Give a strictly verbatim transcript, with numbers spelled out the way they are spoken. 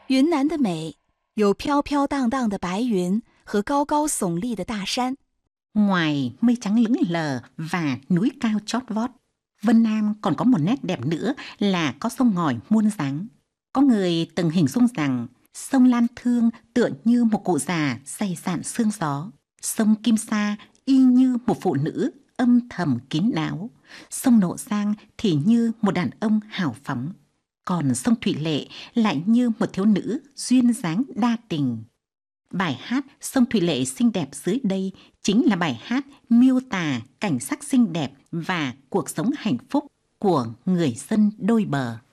云南的美有飘飘荡荡的白云和高高耸立的大山。 Ngoài mây trắng lững lờ và núi cao chót vót, Vân Nam còn có một nét đẹp nữa là có sông ngòi muôn dáng. Có người từng hình dung rằng sông Lan Thương tựa như một cụ già say sạn sương gió. Sông Kim Sa y như một phụ nữ âm thầm kín đáo. Sông Nộ Giang thì như một đàn ông hào phóng. Còn sông Thủy Lệ lại như một thiếu nữ duyên dáng đa tình. Bài hát Sông Thủy Lệ xinh đẹp dưới đây chính là bài hát miêu tả cảnh sắc xinh đẹp và cuộc sống hạnh phúc của người dân đôi bờ.